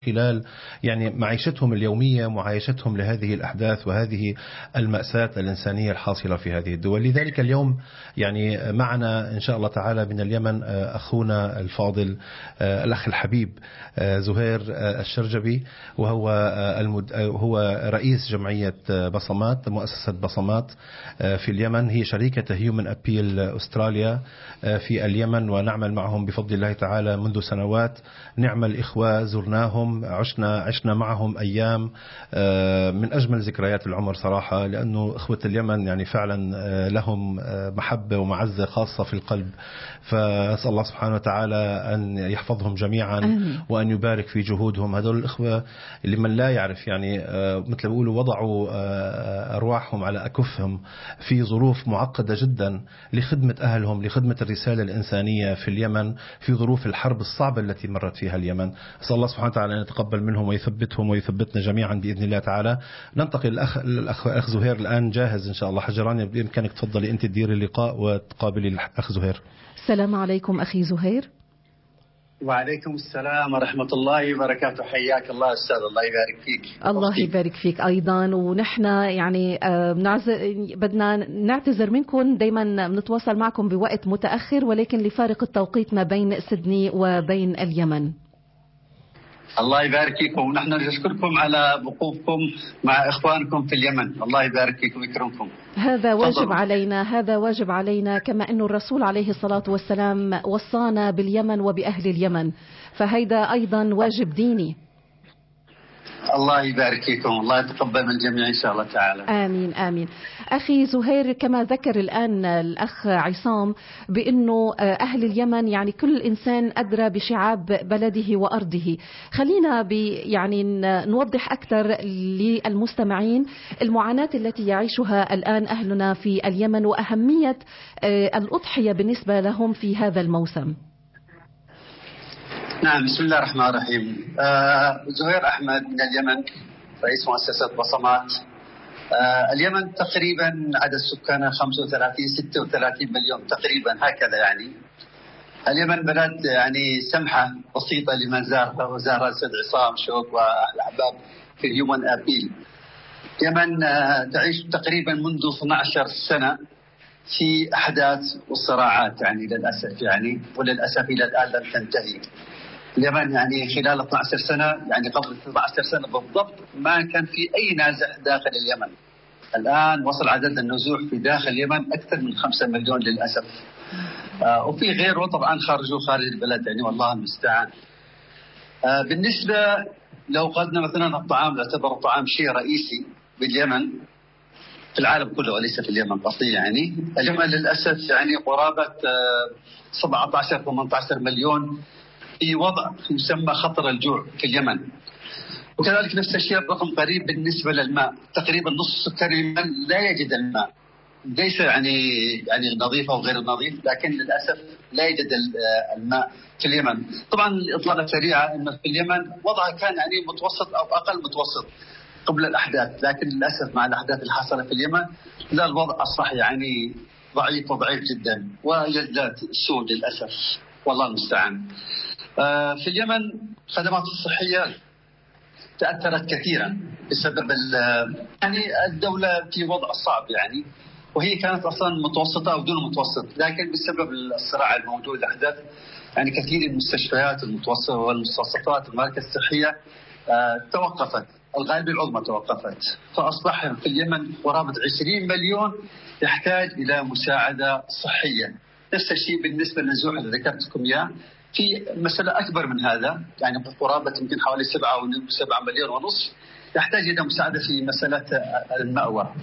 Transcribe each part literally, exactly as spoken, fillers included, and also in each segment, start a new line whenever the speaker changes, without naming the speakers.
خلال يعني معيشتهم اليومية، معايشتهم لهذه الأحداث وهذه المأساة الإنسانية الحاصلة في هذه الدول. لذلك اليوم يعني معنا إن شاء الله تعالى من اليمن أخونا الفاضل الأخ الحبيب زهير الشرجبي، وهو المد... هو رئيس جمعية بصمات، مؤسسة بصمات في اليمن، هي شركة هيومن أبيل أستراليا في اليمن، ونعمل معهم بفضل الله تعالى منذ سنوات. نعم الإخوة، زرناهم، عشنا عشنا معهم أيام من أجمل ذكريات العمر صراحة، لأنه إخوة اليمن يعني فعلا لهم محبة ومعزة خاصة في القلب. فأسأل الله سبحانه وتعالى أن يحفظهم جميعا وأن يبارك في جهودهم. هذول الإخوة اللي من لا يعرف يعني مثل بيقولوا وضعوا أرواحهم على أكفهم في ظروف معقدة جدا لخدمة أهلهم، لخدمة الرسالة الإنسانية في اليمن في ظروف الحرب الصعبة التي مرت فيها اليمن. أسأل الله سبحانه وتعالى أن يتقبل منهم ويثبتهم ويثبتنا جميعا بإذن الله تعالى. ننتقل للأخ الأخ الأخ زهير الآن جاهز إن شاء الله. حجراني بإمكانك تفضلي أنت تديري اللقاء وتقابلي الأخ زهير.
السلام عليكم أخي زهير.
وعليكم السلام ورحمة الله وبركاته. حياك الله أستاذ، الله يبارك فيك.
الله يبارك فيك أيضا. ونحن يعني بدنا نعتذر منكم، دايما بنتواصل معكم بوقت متأخر، ولكن لفارق التوقيت ما بين سيدني وبين اليمن.
الله يبارك فيكم، ونحن نشكركم على وقوفكم مع إخوانكم في اليمن. الله يبارك فيكم ويكرمكم.
هذا واجب علينا، هذا واجب علينا، كما أن الرسول عليه الصلاة والسلام وصانا باليمن وبأهل اليمن، فهيدا أيضا واجب ديني.
الله يبارك فيكم، الله يتقبل من الجميع إن شاء الله تعالى.
آمين آمين. أخي زهير، كما ذكر الآن الأخ عصام بأنه أهل اليمن يعني كل إنسان أدرى بشعاب بلده وأرضه. خلينا يعني نوضح أكثر للمستمعين المعاناة التي يعيشها الآن أهلنا في اليمن وأهمية الأضحية بالنسبة لهم في هذا الموسم.
نعم، بسم الله الرحمن الرحيم. آه زهير أحمد من اليمن، رئيس مؤسسة بصمات. آه اليمن تقريبا عدد سكانها خمسة وثلاثين ستة وثلاثين مليون تقريبا هكذا. يعني اليمن بلد يعني سمحة بسيطة لمن زارها وزار السيد عصام شوق والأحباب في هيومن أبيل. اليمن آه تعيش تقريبا منذ اثنتي عشرة سنة في أحداث وصراعات، يعني للأسف يعني وللأسف إلى الآن لم تنتهي. اليمن يعني خلال اثنتي عشرة سنة، يعني قبل اثنتي عشرة سنة بالضبط ما كان في أي نازح داخل اليمن. الآن وصل عدد النزوح في داخل اليمن أكثر من خمسة مليون للأسف. آه وفي غيره طبعا خرجوا خارج البلد، يعني والله المستعان. آه بالنسبة لو قلنا مثلا الطعام، يعتبر الطعام شيء رئيسي باليمن في العالم كله وليس في اليمن فقط. يعني اليمن للأسف يعني قرابة آه سبعة عشر ثمانية عشر مليون في وضع يسمى خطر الجوع في اليمن. وكذلك نفس الشيء الرقم قريب بالنسبة للماء، تقريبا نصف سكان اليمن لا يجد الماء، ليس يعني يعني نظيف أو غير نظيف، لكن للأسف لا يجد الماء في اليمن. طبعا الإطلالة سريعة أن في اليمن وضعها كان يعني متوسط أو أقل متوسط قبل الأحداث، لكن للأسف مع الأحداث اللي حصلت في اليمن لا، الوضع أصبح يعني ضعيف وضعيف جدا ويزداد السوء للأسف، والله المستعان. في اليمن الخدمات الصحية تأثرت كثيرا بسبب يعني الدولة في وضع صعب يعني، وهي كانت أصلا متوسطة أو دون متوسط، لكن بسبب الصراع الموجود أحدث يعني كثير من المستشفيات المتوسطة والمستوصفات والمراكز الصحية توقفت، الغالبية العظمى توقفت، فأصبح في اليمن قرابة عشرين مليون يحتاج إلى مساعدة صحية. نفس الشيء بالنسبة للنزوح اللي ذكرتكم إياه، في مسألة أكبر من هذا، يعني قرابة يمكن حوالي سبعة وسبعة مليون ونصف يحتاج إلى مساعدة في مسألة المأوى.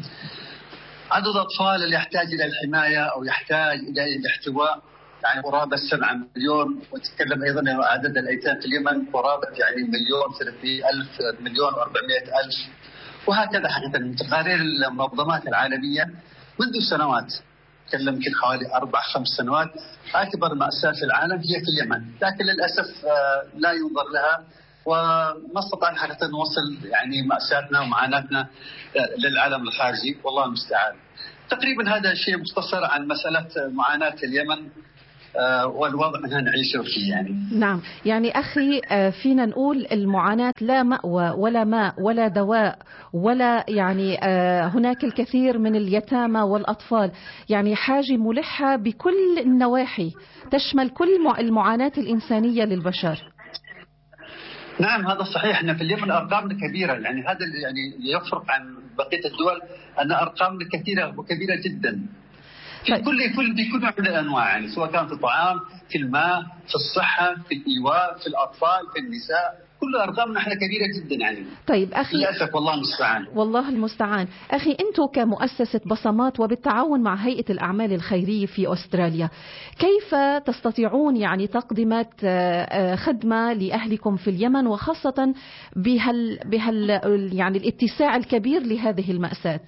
عدد الأطفال اللي يحتاج إلى الحماية أو يحتاج إلى الاحتواء يعني قرابة سبعة مليون، وتتكلم أيضا عن عدد الأيتام في اليمن قرابة يعني مليون ثلاثمائة ألف، مليون وأربعمائة ألف، وهكذا. حقيقة من تقارير المنظمات العالمية منذ سنوات، تكلم يمكن حوالي أربع خمس سنوات، أكبر مأساة في العالم هي في اليمن، لكن للأسف لا ينظر لها، وما استطعنا حتى نوصل يعني مأساتنا ومعاناتنا للعالم الخارجي، والله المستعان. تقريبا هذا شيء مختصر عن مسألة معاناة اليمن والوضع اللي نعيشه فيه يعني.
نعم، يعني أخي فينا نقول المعاناة لا مأوى ولا ماء ولا دواء ولا يعني هناك الكثير من اليتامى والأطفال، يعني حاجة ملحة بكل النواحي تشمل كل المعاناة الإنسانية للبشر.
نعم هذا صحيح، احنا في اليمن ارقامنا كبيره، يعني هذا اللي يعني يفرق عن بقيه الدول ان ارقامنا كثيره وكبيره جدا في كل كل بكل نوع من الانواع، يعني سواء كان في الطعام، في الماء، في الصحه، في الايواء، في الاطفال، في النساء، كل ارقامنا احنا كبيره جدا يعني.
طيب اخي
للاسف والله المستعان.
والله المستعان. اخي انتم كمؤسسه بصمات وبالتعاون مع هيئه الاعمال الخيريه في استراليا، كيف تستطيعون يعني تقدمه خدمه لاهلكم في اليمن، وخاصه بهال بهال يعني الاتساع الكبير لهذه المأساة؟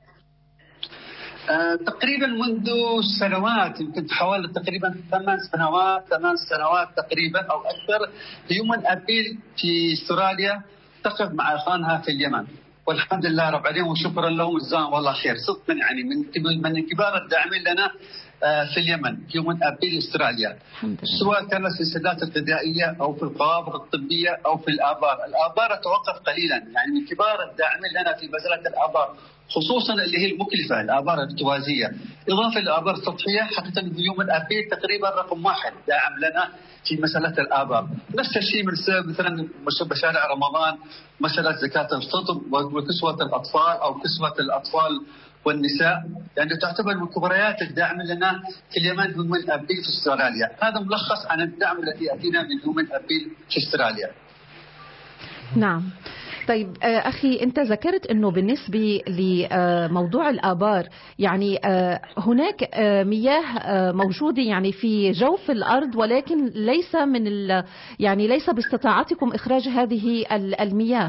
آه، تقريبا منذ سنوات، يمكن حوالي تقريبا ثمان سنوات ثمان سنوات تقريبا او اكثر، هيومن ابيل في استراليا تقف مع اخوانها في اليمن، والحمد لله رب العالمين وشكرا لهم وجزاهم والله خير. صدقا يعني من من كبار الداعمين لنا في اليمن هيومن ابيل استراليا، سواء كانت في السدات الغذائيه او في القوافل الطبيه او في الابار. الابار توقف قليلا، يعني من كبار الداعمين لنا في مساله الابار، خصوصا اللي هي المكلفه، الابار الارتوازيه، اضافه للابار السطحيه. حقيقه هيومن ابيل تقريبا رقم واحد داعم لنا في مساله الابار. نفس الشيء من مثلا مشاريع رمضان، مساله زكاه الفطر وكسوه الاطفال او كسوه الاطفال والنساء، يعني تعتبر من كبريات الدعم لنا في اليمن هيومن ابيل في استراليا. هذا ملخص عن الدعم الذي ياتينا من هيومن ابيل في استراليا.
نعم. طيب أخي أنت ذكرت أنه بالنسبة لموضوع الآبار يعني هناك مياه موجودة يعني في جوف الأرض، ولكن ليس من يعني ليس باستطاعتكم إخراج هذه المياه.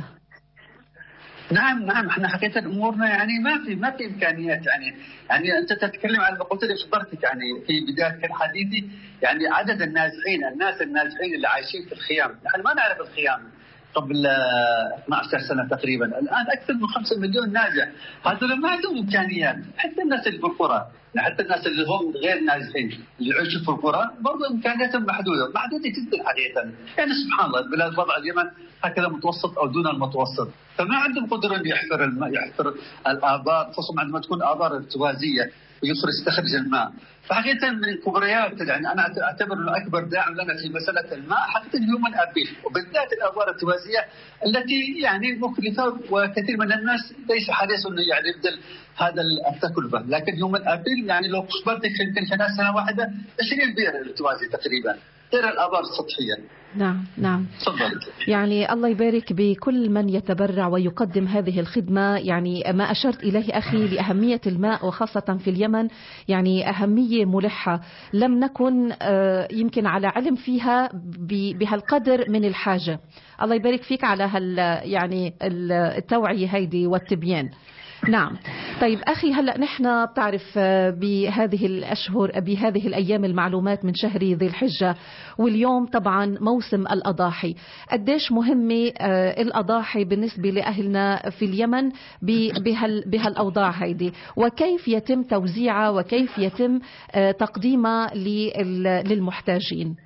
نعم نعم احنا حقيقة امورنا يعني ما في ما في امكانيات، يعني يعني انت تتكلم عن قلت لي خبرتك يعني في بداية حديثي، يعني عدد النازحين الناس النازحين اللي عايشين في الخيام، نحن ما نعرف الخيام قبل اثني عشر سنة تقريبا، الآن أكثر من خمسة مليون نازح، هذول ما عندهم إمكانيات. حتى الناس اللي في القرى، حتى الناس اللي هم غير نازحين اللي يعيشوا في القرى برضه إمكانياتهم محدودة محدودة جدا حقيقة. يعني سبحان الله بلاد وضع اليمن هكذا متوسط أو دون المتوسط، فما عندهم قدرة أن يحفر الماء، يحفر الآبار، خصوصا عندما تكون آبار ارتوازية ويخرج يستخرج الماء. فحقيقة من الكبريات، يعني أنا أعتبر أنه أكبر داعم لنا في مسألة الماء حقيقة هيومن أبيل، وبالذات الآبار الارتوازية التي يعني مكلفة وكثير من الناس ليس حريص أنه يعني يبذل هذا التكلفة. لكن هيومن أبيل يعني لو خبرتك يمكن خلال سنة واحدة عشرين بئر ارتوازي تقريبا غير الآبار السطحية.
نعم نعم.
صدق.
يعني الله يبارك بكل من يتبرع ويقدم هذه الخدمة. يعني ما أشرت إليه أخي لأهمية الماء وخاصة في اليمن، يعني أهمية ملحة لم نكن يمكن على علم فيها بهالقدر من الحاجة. الله يبارك فيك على هال يعني التوعية هيدي والتبيان. نعم. طيب أخي هلأ نحن بتعرف بهذه الأشهر بهذه الأيام المعلومات من شهر ذي الحجة، واليوم طبعا موسم الأضاحي. قديش مهمة الأضاحي بالنسبة لأهلنا في اليمن بهالأوضاع هيدي، وكيف يتم توزيعها وكيف يتم تقديمها للمحتاجين؟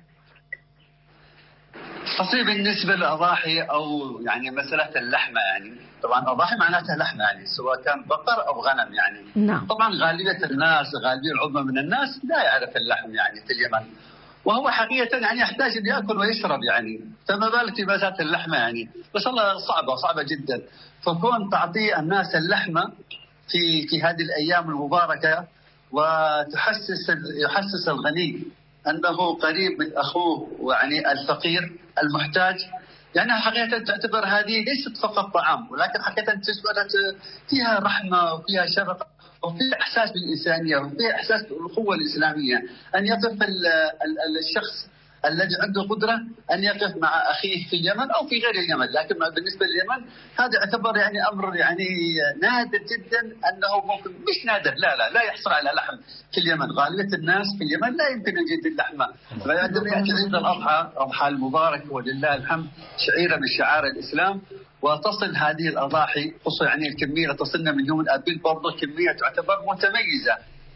تصيب بالنسبة للأضاحي أو يعني مسألة اللحمة، يعني طبعا أضاحي معناتها لحمة، يعني سواء كان بقر أو غنم يعني.
نعم.
طبعا غالبية الناس غالبية العظمى من الناس لا يعرف اللحم يعني في اليمن، وهو حقيقة يعني يحتاج أن يأكل ويشرب يعني، فما بالك في مسألة اللحمة يعني. بس الله صعبة صعبة جدا، فكون تعطي الناس اللحمة في في هذه الأيام المباركة وتحسس يحسس الغني أنه قريب من أخوه ويعني الفقير المحتاج، يعني حقيقة تعتبر هذه ليست فقط طعام، ولكن حقيقة فيها رحمة وفيها شفقة وفيها إحساس بالإنسانية وفيها إحساس بالأخوة الإسلامية، أن يقف الشخص الذي عنده قدرة أن يقف مع أخيه في اليمن أو في غير اليمن. لكن بالنسبة لليمن هذا يعتبر يعني أمر يعني نادر جدا، أنه ممكن مش نادر، لا لا لا يحصل على لحم في اليمن. غالبية الناس في اليمن لا يمكن أن يجد اللحمة، فعندما يأتي عيد الأضحى أضحى المبارك ولله الحمد شعيرة من شعائر الإسلام، وتصل هذه الأضاحي خصوصا يعني الكمية تصلنا من يوم الأبيل برضه كمية تعتبر متميزة،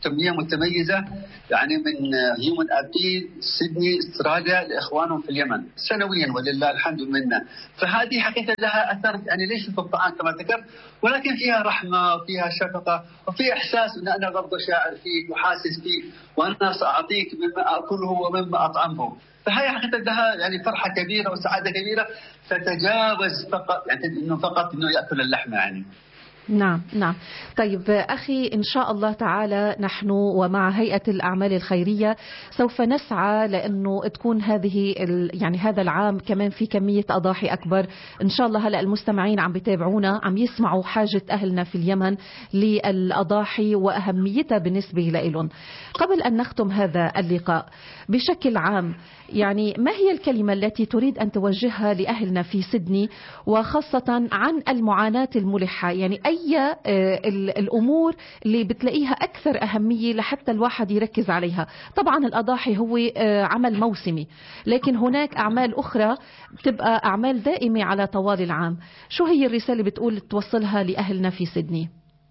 كمية متميزة يعني من هيومن أبيل سيدني استراليا لإخوانهم في اليمن سنويا ولله الحمد منا. فهذه حقيقة لها أثر يعني ليس في الطعام كما ذكرت، ولكن فيها رحمة وفيها شفقة وفي إحساس أن أنا برضه شاعر فيك وحاسس فيك وأنا سأعطيك مما أكله ومما أطعمه. فهي حقيقة لها يعني فرحة كبيرة وسعادة كبيرة تتجاوز فقط يعني إنه فقط إنه يأكل اللحمة يعني.
نعم نعم. طيب أخي، إن شاء الله تعالى نحن ومع هيئة الأعمال الخيرية سوف نسعى لأنه تكون هذه يعني هذا العام كمان في كمية أضاحي أكبر إن شاء الله. هلأ المستمعين عم بيتابعونا عم يسمعوا حاجة أهلنا في اليمن للأضاحي وأهميتها بالنسبة لهم. قبل أن نختم هذا اللقاء بشكل عام، يعني ما هي الكلمة التي تريد أن توجهها لأهلنا في سيدني وخاصة عن المعاناة الملحة؟ يعني أي الأمور اللي بتلاقيها أكثر أهمية لحتى الواحد يركز عليها؟ طبعا الأضاحي هو عمل موسمي، لكن هناك أعمال أخرى بتبقى أعمال دائمة على طوال العام. شو هي الرسالة بتقول توصلها لأهلنا في سيدني؟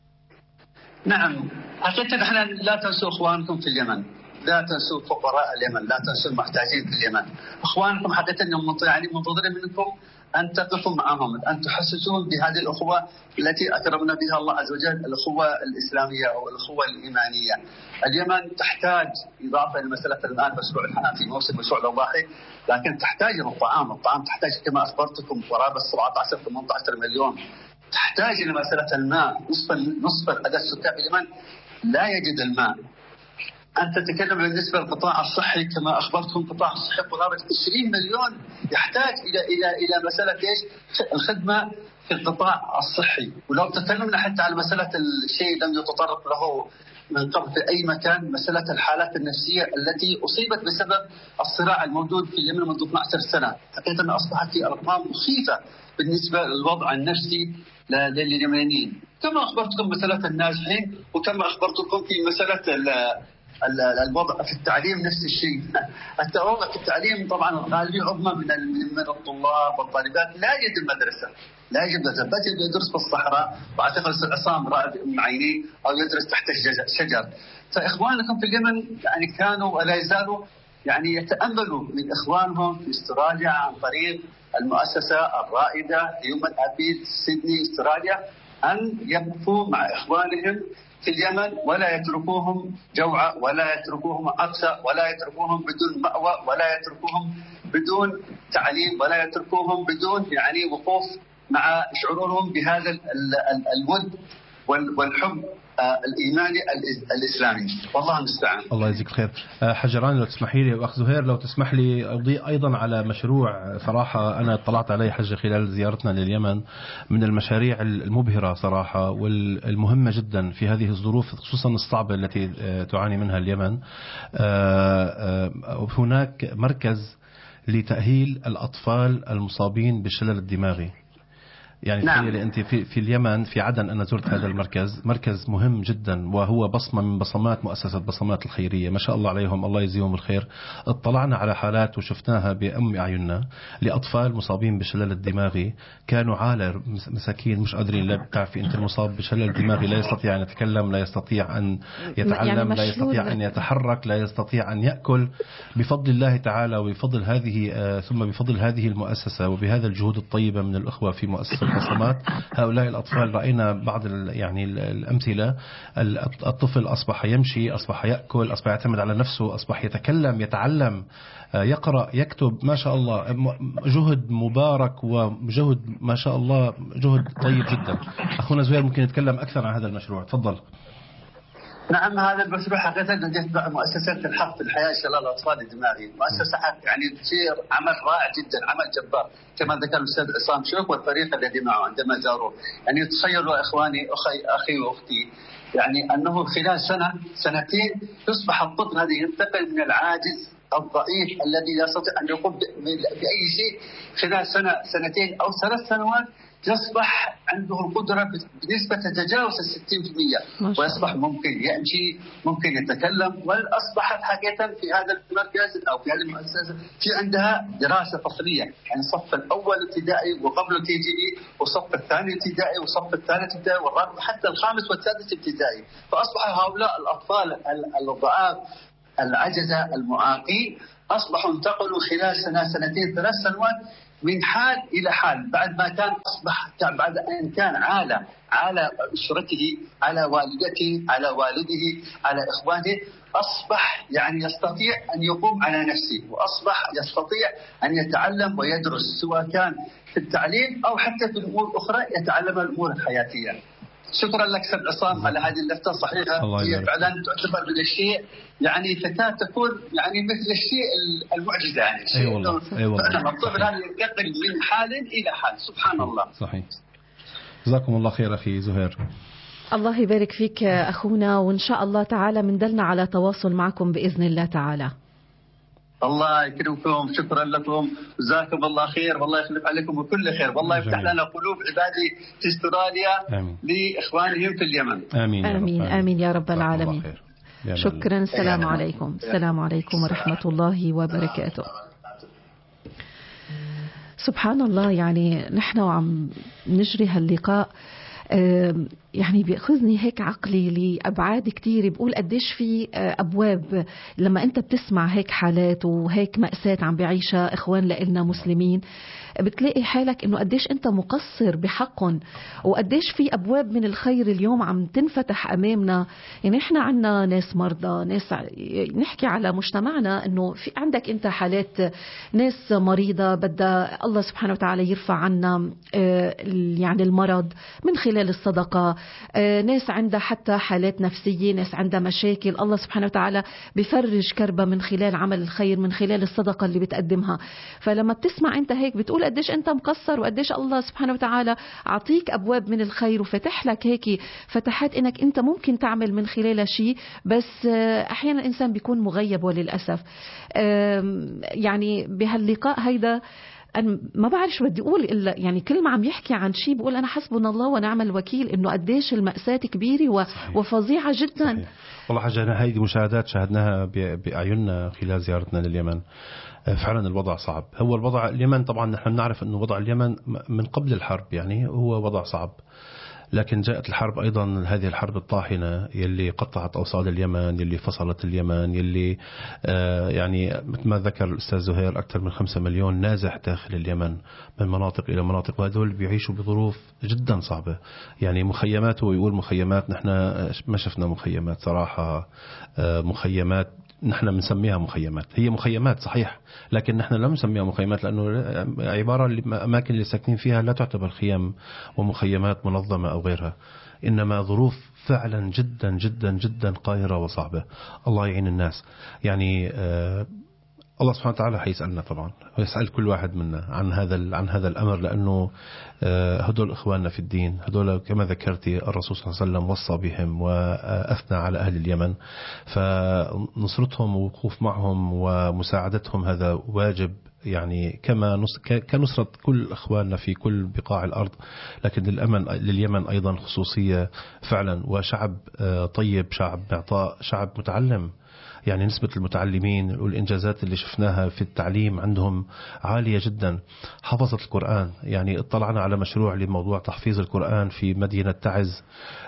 نعم، حقيقة نحن لا تنسوا إخوانكم في اليمن، لا تنسوا فقراء اليمن، لا تنسوا المحتاجين في اليمن. إخوانكم حقيقة يعني منتظرين منكم أن تقفوا معهم، أن تحسسوهم بهذه الأخوة التي أكرمنا بها الله عز وجل، الأخوة الإسلامية أو الأخوة الإيمانية. اليمن تحتاج إضافة لمسألة الآن مشروع الحنان في موسم مشروع الأضاحي، لكن تحتاج إلى الطعام، الطعام تحتاج كما أخبرتكم قرابة سبعة عشر ثمانية عشر مليون. تحتاج إلى مسألة الماء، نصف نصف عدد السكان في اليمن لا يجد الماء. أنت تتكلم بالنسبة للقطاع الصحي كما أخبرتكم، القطاع الصحي قرابة عشرين مليون يحتاج إلى إلى إلى مسألة إيش؟ الخدمة في القطاع الصحي. ولو تكلمنا حتى على مسألة الشيء لم يتطرق له من قبل في أي مكان، مسألة الحالات النفسية التي أصيبت بسبب الصراع الموجود في اليمن منذ اثنتي عشرة سنة. حقيقة أصبحت في أرقام مخيفة بالنسبة للوضع النفسي لليمنيين. كما أخبرتكم مسألة النازحين، وكما أخبرتكم في مسألة الوضع في التعليم نفس الشيء. الوضع في التعليم طبعا الغالبية عظمى من من الطلاب والطالبات لا يجد المدرسة، لا يجد مدرسة، بس يدرس في الصحراء، واعتقد عصام رائد من عيني، أو يدرس تحت الشجر. فإخوانكم في اليمن يعني كانوا ولا يزالوا يعني يتأملوا من إخوانهم في استراليا عن طريق المؤسسة الرائدة هيومن أبيل سيدني استراليا أن يقفوا مع إخوانهم في اليمن ولا يتركوهم جوعى، ولا يتركوهم عطشة، ولا يتركوهم بدون مأوى، ولا يتركوهم بدون تعليم، ولا يتركوهم بدون يعني وقوف مع شعورهم بهذا الود والحب الإيماني الإسلامي. والله المستعان.
الله يجزيك الخير. حجران لو تسمحي لي، وأخ زهير لو تسمح لي أضيء أيضا على مشروع صراحة أنا اطلعت عليه حجة خلال زيارتنا لليمن، من المشاريع المبهرة صراحة والمهمة جدا في هذه الظروف خصوصا الصعبة التي تعاني منها اليمن. هناك مركز لتأهيل الأطفال المصابين بالشلل الدماغي. يعني تخيلي أنت في في اليمن في عدن، أنا زرت هذا المركز، مركز مهم جدا وهو بصمة من بصمات مؤسسة بصمات الخيرية، ما شاء الله عليهم، الله يجزيهم الخير. اطلعنا على حالات وشفناها بأم أعيننا لأطفال مصابين بالشلل الدماغي، كانوا عالة مساكين مش قادرين. لا بتعرفي أنت المصاب بالشلل الدماغي لا يستطيع أن يتكلم، لا يستطيع أن يتعلم، لا يستطيع أن يتحرك، لا يستطيع أن يأكل. بفضل الله تعالى وبفضل هذه ثم بفضل هذه المؤسسة وبهذا الجهود الطيبة من الأخوة في مؤسسة بصمات هؤلاء الأطفال، رأينا بعض يعني الأمثلة. الطفل أصبح يمشي، أصبح يأكل، أصبح يعتمد على نفسه، أصبح يتكلم، يتعلم، يقرأ، يكتب، ما شاء الله. جهد مبارك وجهد ما شاء الله، جهد طيب جدا. أخونا زهير ممكن يتكلم أكثر عن هذا المشروع، تفضل.
نعم، هذا المشروع حقيقة يتبع مؤسسة الحق في الحياة شلال الأطفال الدماغي، مؤسسة حق يعني تسير عمل رائع جدا، عمل جبار كما ذكر الأستاذ عصام شوك والفريق الذي معه عندما زاروه. يعني تخيلوا إخواني أخي أخي وأختي يعني أنه خلال سنة سنتين يصبح الطفل هذا ينتقل من العاجز الضعيف الذي لا يستطيع أن يقوم بأي شيء خلال سنة سنتين أو ثلاث سنوات يصبح عنده القدرة بنسبة تتجاوز الستين في المئة، ويصبح ممكن يمشي، ممكن يتكلم. وأصبحت حقيقة في هذا المركز أو في هذه المؤسسة في عندها دراسة فصلية، يعني الصف الأول ابتدائي وقبل كي جي إي، والصف الثاني ابتدائي والصف الثالث ابتدائي والرابع حتى الخامس والسادس ابتدائي. فأصبح هؤلاء الأطفال الضعاف العجزة المعاقين أصبحوا انتقلوا خلال سنة سنتين ثلاث سنوات من حال إلى حال، بعد ما كان أصبح بعد أن كان على على أسرته، على والدته، على والده، على إخوانه، أصبح يعني يستطيع أن يقوم على نفسه، وأصبح يستطيع أن يتعلم ويدرس، سواء كان في التعليم أو حتى في الأمور الأخرى يتعلم الأمور الحياتية. شكرا لك سيد عصام على هذه اللفتة الصحيحة. هي فعلا تعتبر من الشيء يعني فتاة تكون يعني مثل الشيء المعجزة، يعني
شيء أي والله. أي والله.
فعلا الطفل هذا ينتقل من حال إلى حال، سبحان
صحيح.
الله.
صحيح. جزاكم الله خير أخي زهير.
الله يبارك فيك أخونا، وإن شاء الله تعالى مندلنا على تواصل معكم بإذن الله تعالى.
الله يكرمكم، شكرا لكم، جزاكم الله خير، والله يخلف عليكم بكل خير، والله يفتح لنا قلوب عبادي في استراليا. آمين. لإخوانهم في اليمن.
آمين
آمين آمين, آمين يا رب العالمين. شكرا. السلام عليكم. السلام عليكم ورحمة الله وبركاته. سبحان الله، يعني نحن وعم نجري هاللقاء يعني بيأخذني هيك عقلي لأبعاد كتير، بقول قديش في أبواب لما أنت بتسمع هيك حالات وهيك مأساة عم بعيشها إخوان لإلنا مسلمين، بتلاقي حالك إنه قديش أنت مقصر بحقهم، وقديش في أبواب من الخير اليوم عم تنفتح أمامنا. يعني إحنا عنا ناس مرضى، ناس نحكي على مجتمعنا إنه في عندك أنت حالات ناس مريضة بدها الله سبحانه وتعالى يرفع عنا يعني المرض من خلال الصدقة، ناس عندها حتى حالات نفسية، ناس عندها مشاكل الله سبحانه وتعالى بفرج كربة من خلال عمل الخير، من خلال الصدقة اللي بتقدمها. فلما بتسمع أنت هيك بتقول قديش أنت مقصر، وقديش الله سبحانه وتعالى عطيك أبواب من الخير وفتح لك هيك فتحات إنك أنت ممكن تعمل من خلالها شيء، بس أحيانا الإنسان بيكون مغيب وللأسف. يعني بهاللقاء هيدا أنا ما بعرف شو بدي أقول، إلا يعني كل ما عم يحكي عن شيء بقول أنا حسبنا الله ونعم الوكيل، إنه قديش المأساة كبيرة و... وفظيعة جدا.
صحيح. والله حاجة هيدي مشاهدات شاهدناها بأعيننا خلال زيارتنا لليمن. فعلا الوضع صعب. هو الوضع اليمن طبعا نحن نعرف أنه وضع اليمن من قبل الحرب يعني هو وضع صعب، لكن جاءت الحرب أيضا، هذه الحرب الطاحنة يلي قطعت أوصال اليمن، يلي فصلت اليمن، يلي آه يعني مثل ما ذكر الأستاذ زهير أكثر من خمسة مليون نازح داخل اليمن من مناطق إلى مناطق، وهذول بيعيشوا بظروف جدا صعبة. يعني مخيمات، ويقول مخيمات، نحن ما شفنا مخيمات صراحة. آه مخيمات نحن بنسميها مخيمات، هي مخيمات صحيح، لكن نحن لا نسميها مخيمات لأنه عبارة الأماكن اللي ساكنين فيها لا تعتبر خيام ومخيمات منظمة أو غيرها، إنما ظروف فعلا جدا جدا جدا قاهرة وصعبة. الله يعين الناس. يعني آه الله سبحانه وتعالى حيسألنا طبعا، ويسأل كل واحد منا عن هذا عن هذا الأمر، لأنه هدول إخواننا في الدين، هدول كما ذكرتي الرسول صلى الله عليه وسلم وصى بهم وأثنى على أهل اليمن، فنصرتهم ووقوف معهم ومساعدتهم هذا واجب، يعني كما كنصرة كل إخواننا في كل بقاع الأرض، لكن للأمن لليمن أيضا خصوصية فعلا، وشعب طيب، شعب معطاء، شعب متعلم. يعني نسبة المتعلمين والإنجازات اللي شفناها في التعليم عندهم عالية جدا. حفظت القرآن، يعني اطلعنا على مشروع لموضوع تحفيظ القرآن في مدينة تعز.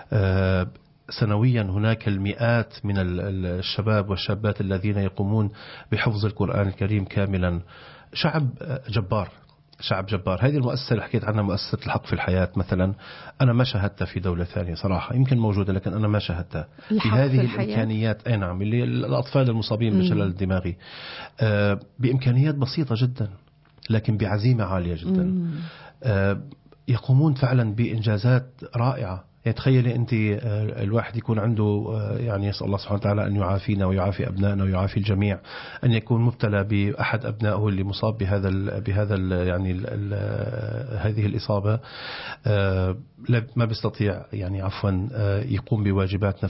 سنويا هناك المئات من الشباب والشابات الذين يقومون بحفظ القرآن الكريم كاملا. شعب جبار، شعب جبار. هذه المؤسسة اللي حكيت عنها، مؤسسة الحق في الحياة مثلا، أنا ما شاهدتها في دولة ثانية صراحة، يمكن موجودة لكن أنا ما شاهدتها بهذه الإمكانيات. أي نعم، اللي الأطفال المصابين بالشلل الدماغي آه بإمكانيات بسيطة جدا لكن بعزيمة عالية جدا. آه يقومون فعلا بإنجازات رائعة. يعني تخيلي أنت الواحد يكون عنده، يعني يسأل الله سبحانه وتعالى أن يعافينا ويعافي أبنائنا ويعافي الجميع، أن يكون مبتلى بأحد أبنائه اللي مصاب بهذا ال بهذا ال يعني ال ال هذه الإصابة، ما بيستطيع يعني عفوا يقوم بواجبات نفسه،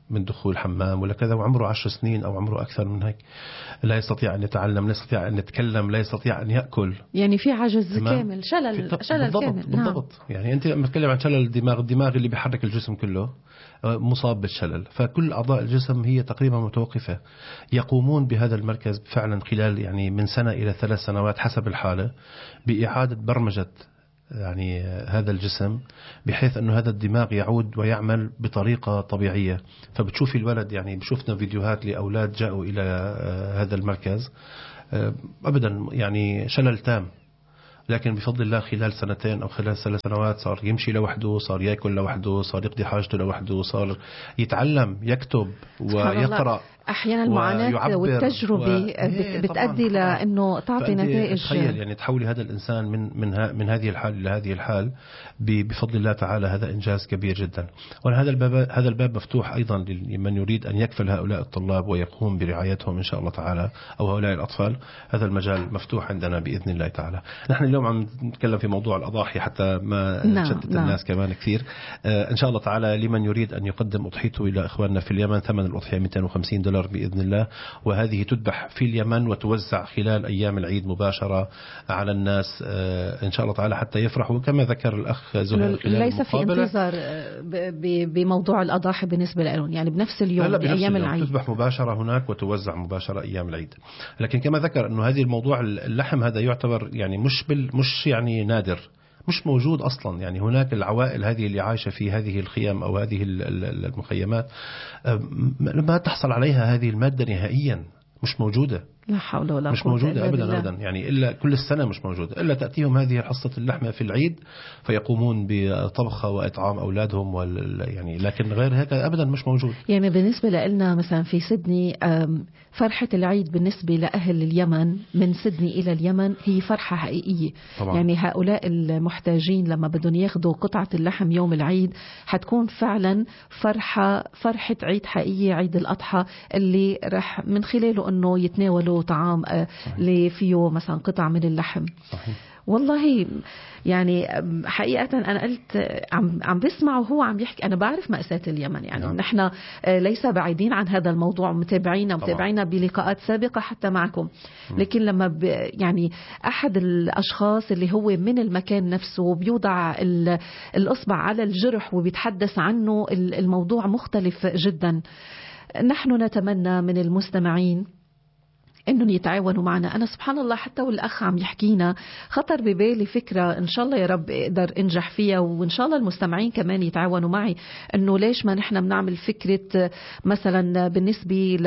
من دخول حمام ولا كذا، وعمره عشر سنين أو عمره أكثر من هيك، لا يستطيع أن يتعلم، لا يستطيع أن يتكلم، لا يستطيع أن يأكل.
يعني في عجز كامل، شلل شلل
بالضبط
كامل.
بالضبط. نعم. يعني أنت لما تتكلم عن شلل الدماغ، الدماغ اللي بيحرك الجسم كله مصاب بالشلل، فكل أعضاء الجسم هي تقريبا متوقفة. يقومون بهذا المركز فعلا خلال يعني من سنة إلى ثلاث سنوات حسب الحالة بإعادة برمجة يعني هذا الجسم، بحيث أنه هذا الدماغ يعود ويعمل بطريقة طبيعية. فبتشوفي الولد، يعني بشوفنا فيديوهات لأولاد جاءوا إلى هذا المركز أبدا يعني شلل تام، لكن بفضل الله خلال سنتين أو خلال ثلاث سنوات صار يمشي لوحده، صار يأكل لوحده، صار يقضي حاجته لوحده، صار يتعلم يكتب ويقرأ.
أحيانا المعاناة والتجربة و... بتأدي لأنه تعطي نتائج.
تخيل يعني تحولي هذا الإنسان من من ها من هذه الحال إلى هذه الحال بفضل الله تعالى، هذا إنجاز كبير جدا. وهذا الباب هذا الباب مفتوح أيضا لمن يريد أن يكفل هؤلاء الطلاب ويقوم برعايتهم إن شاء الله تعالى، أو هؤلاء الأطفال. هذا المجال مفتوح عندنا بإذن الله تعالى. نحن اليوم عم نتكلم في موضوع الأضاحي حتى ما
نعم
نشتت
نعم.
الناس كمان كثير. آه إن شاء الله تعالى لمن يريد أن يقدم أضحيته إلى إخواننا في اليمن، ثمن الأضحية مئتين وخمسين دولار بإذن الله، وهذه تذبح في اليمن وتوزع خلال أيام العيد مباشرة على الناس إن شاء الله تعالى حتى يفرحوا. كما ذكر الأخ زهير خلال
ليس في انتظار بموضوع الأضاحي بالنسبة لهم، يعني بنفس اليوم بأيام العيد
تذبح مباشرة هناك وتوزع مباشرة أيام العيد. لكن كما ذكر أنه هذه الموضوع اللحم هذا يعتبر يعني مش بال مش يعني نادر، مش موجود أصلا. يعني هناك العوائل هذه اللي عايشة في هذه الخيام أو هذه المخيمات ما تحصل عليها هذه المادة نهائيا، مش موجودة.
لا حول ولا قوة
مش موجودة أبدا أبدا، يعني إلا كل السنة مش موجودة، إلا تأتيهم هذه حصة اللحمة في العيد فيقومون بطبخة وإطعام أولادهم وال يعني، لكن غير هيك أبدا مش موجود.
يعني بالنسبة لنا مثلا في سيدني، فرحة العيد بالنسبة لأهل اليمن من سيدني إلى اليمن هي فرحة حقيقية طبعا. يعني هؤلاء المحتاجين لما بدهم ياخذوا قطعة اللحم يوم العيد حتكون فعلا فرحة فرحة عيد حقيقية، عيد الأضحى اللي رح من خلاله أنه يتناولوا طعام اللي فيه مثلا قطع من اللحم. صحيح. والله يعني حقيقة أنا قلت عم عم بسمع وهو عم يحكي، أنا بعرف مأساة اليمن يعني نعم. نحن ليس بعيدين عن هذا الموضوع، متابعينا متابعينا بلقاءات سابقة حتى معكم، لكن لما يعني أحد الأشخاص اللي هو من المكان نفسه بيوضع الإصبع على الجرح وبيتحدث عنه، الموضوع مختلف جدا. نحن نتمنى من المستمعين إنهم يتعاونوا معنا. أنا سبحان الله حتى والأخ عم يحكينا خطر ببالي فكرة إن شاء الله يا رب أقدر أنجح فيها، وإن شاء الله المستمعين كمان يتعاونوا معي، إنه ليش ما نحن بنعمل فكرة مثلا بالنسبة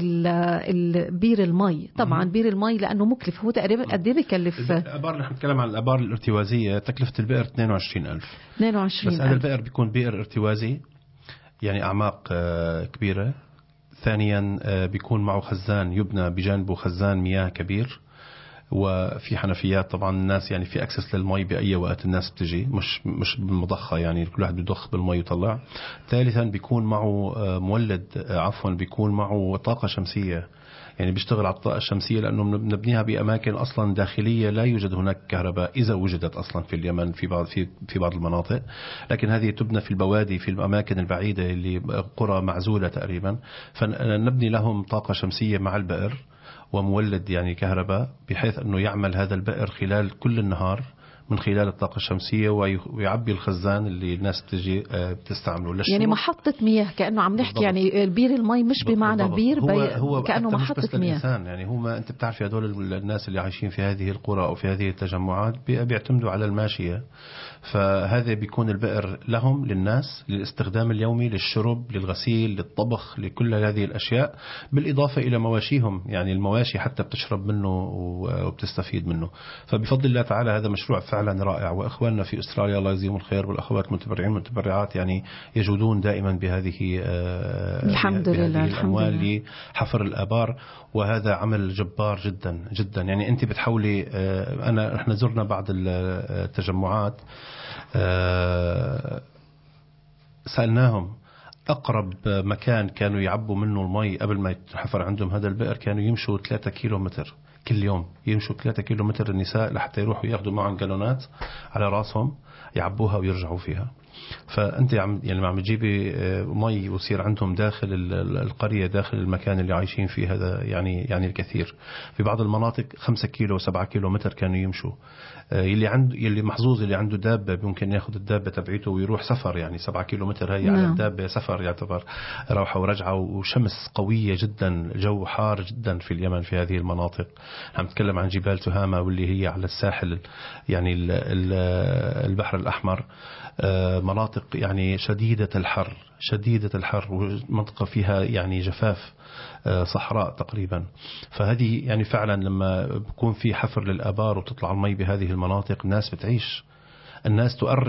للبير المي. طبعا بير المي لأنه مكلف، هو تقريبا قد إيه بكلف؟
الآبار نحن نتكلم عن الآبار الارتوازية، تكلفة البئر اثنين وعشرين ألف.
اثنين وعشرين
بس هذا البئر بيكون بئر ارتوازي يعني أعماق كبيرة. ثانيا بيكون معه خزان، يبنى بجانبه خزان مياه كبير، وفي حنفيات. طبعا الناس يعني في أكسس للمي بأي وقت الناس بتجي، مش مش بالمضخة يعني كل واحد بيضخ بالمي ويطلع. ثالثا بيكون معه مولد، عفوا بيكون معه طاقة شمسية، يعني بيشتغل على الطاقة الشمسية، لأنه بنبنيها بأماكن أصلا داخلية لا يوجد هناك كهرباء، إذا وجدت أصلا في اليمن في بعض في في بعض المناطق، لكن هذه تبنى في البوادي في الأماكن البعيدة اللي قرى معزولة تقريبا. فنبني لهم طاقة شمسية مع البئر ومولد يعني كهرباء، بحيث أنه يعمل هذا البئر خلال كل النهار من خلال الطاقة الشمسية، ويعبي الخزان اللي الناس بتجي بتستعمله.
يعني محطة مياه كأنه عم نحكي، يعني البير المي مش بمعنى بير،
هو هو
كأنه محطة مياه.
الإنسان يعني هم أنت بتعرفي هذول الناس اللي عايشين في هذه القرى أو في هذه التجمعات بيعتمدوا على الماشية، فهذا بيكون البئر لهم للناس للاستخدام اليومي، للشرب، للغسيل، للطبخ، لكل هذه الأشياء، بالإضافة إلى مواشيهم. يعني المواشي حتى بتشرب منه وبتستفيد منه. فبفضل الله تعالى هذا مشروع فعلا رائع. وإخواننا في أستراليا الله يجزيهم الخير، والأخوات المتبرعين والمتبرعات يعني يجودون دائما بهذه
الحمد لله
الأموال لحفر الآبار، وهذا عمل جبار جدا جدا. يعني أنت بتحاولي، أنا إحنا زرنا بعض التجمعات، سألناهم أقرب مكان كانوا يعبوا منه المي قبل ما يتحفر عندهم هذا البئر كانوا يمشوا ثلاثة كيلو متر كل يوم، يمشوا ثلاثة كيلو متر النساء لحتى يروحوا ياخذوا معهم جالونات على راسهم يعبوها ويرجعوا فيها. فأنت عم يعني عم تجيبي مي ويصير عندهم داخل القرية داخل المكان اللي عايشين فيه، هذا يعني يعني الكثير. في بعض المناطق خمسة كيلو سبعة كيلو متر كانوا يمشوا. يلي عنده يلي محظوظ اللي عنده دابة ممكن ياخذ الدابة تبعيته ويروح سفر، يعني سبعة كيلو متر هي على الدابة سفر يعتبر روحة ورجعة. وشمس قوية جدا، جو حار جدا في اليمن في هذه المناطق. عم نتكلم عن جبال تهامة واللي هي على الساحل يعني البحر الأحمر، مناطق يعني شديدة الحر شديدة الحر، ومنطقة فيها يعني جفاف صحراء تقريبا. فهذه يعني فعلا لما بكون في حفر للآبار وتطلع المي بهذه المناطق الناس بتعيش، الناس تؤرخ